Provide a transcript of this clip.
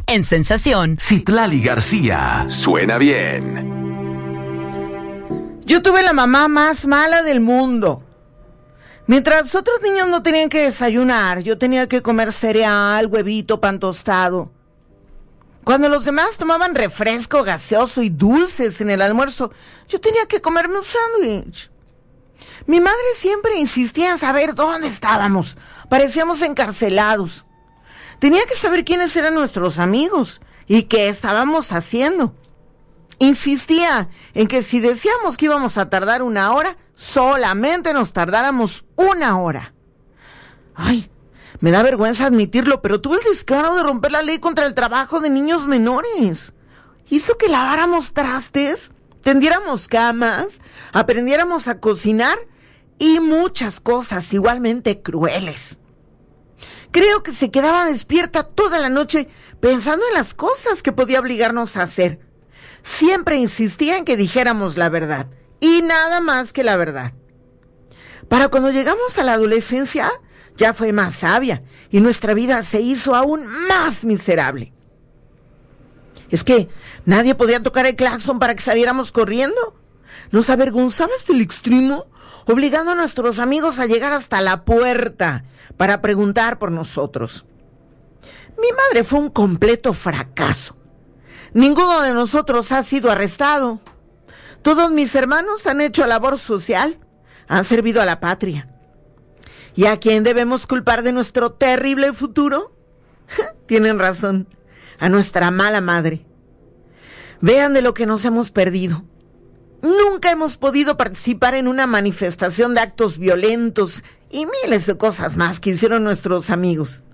en Sensación. Citlali García, suena bien. Yo tuve la mamá más mala del mundo. Mientras otros niños no tenían que desayunar, yo tenía que comer cereal, huevito, pan tostado. Cuando los demás tomaban refresco gaseoso y dulces en el almuerzo, yo tenía que comerme un sándwich. Mi madre siempre insistía en saber dónde estábamos. Parecíamos encarcelados. Tenía que saber quiénes eran nuestros amigos y qué estábamos haciendo. Insistía en que si decíamos que íbamos a tardar 1 hora, solamente nos tardáramos 1 hora. Ay, me da vergüenza admitirlo, pero tuve el descaro de romper la ley contra el trabajo de niños menores. Hizo que laváramos trastes, tendiéramos camas, aprendiéramos a cocinar y muchas cosas igualmente crueles. Creo que se quedaba despierta toda la noche pensando en las cosas que podía obligarnos a hacer. Siempre insistía en que dijéramos la verdad, y nada más que la verdad. Para cuando llegamos a la adolescencia, ya fue más sabia, y nuestra vida se hizo aún más miserable. Es que nadie podía tocar el claxon para que saliéramos corriendo. Nos avergonzaba hasta el extremo, obligando a nuestros amigos a llegar hasta la puerta para preguntar por nosotros. Mi madre fue un completo fracaso. Ninguno de nosotros ha sido arrestado. Todos mis hermanos han hecho labor social, han servido a la patria. ¿Y a quién debemos culpar de nuestro terrible futuro? Tienen razón, a nuestra mala madre. Vean de lo que nos hemos perdido. Nunca hemos podido participar en una manifestación de actos violentos y miles de cosas más que hicieron nuestros amigos.